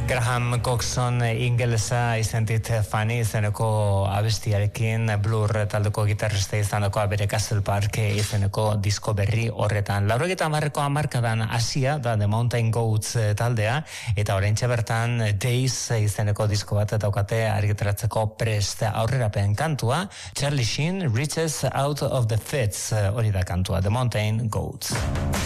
Graham Coxon ingelesa izentit Fanny izeneko abestiarekin Blur taldeko gitarrista izaneko bere Castle Park izeneko disko berri horretan. 80ko hamarkadan hasia da The Mountain Goats taldea eta oraintxe bertan Days izeneko disko bat daukate argitaratzeko prest. Aurrerapen kantua Charlie Sheen Reaches Out of the Fits hori da kantua The Mountain Goats.